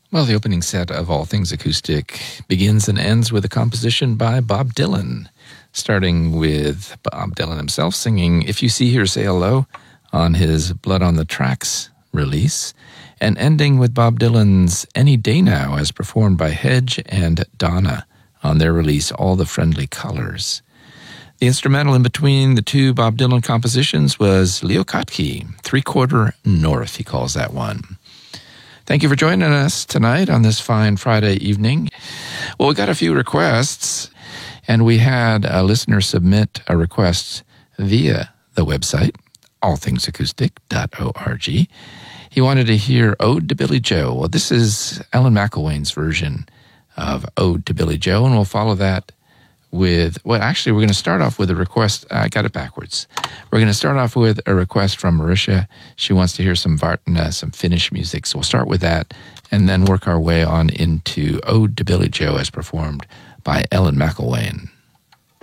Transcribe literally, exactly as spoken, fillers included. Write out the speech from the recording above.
Well, the opening set of All Things Acoustic begins and ends with a composition by Bob Dylan, starting with Bob Dylan himself singing If You See Her, Say Hello on his Blood on the Tracks release, and ending with Bob Dylan's Any Day Now as performed by Hedge and Donna on their release All the Friendly Colors. The instrumental in between the two Bob Dylan compositions was Leo Kottke, Three Quarter North, he calls that one. Thank you for joining us tonight on this fine Friday evening. Well, we got a few requests, and we had a listener submit a request via the website, all things acoustic dot org. He wanted to hear Ode to Billy Joe. Well, this is Alan McElwain's version of Ode to Billy Joe, and we'll follow that with, well, actually, we're going to start off with a request. I got it backwards. We're going to start off with a request from Marisha. She wants to hear some Vartana, some Finnish music. So we'll start with that and then work our way on into Ode to Billy Joe as performed by Ellen McElwain.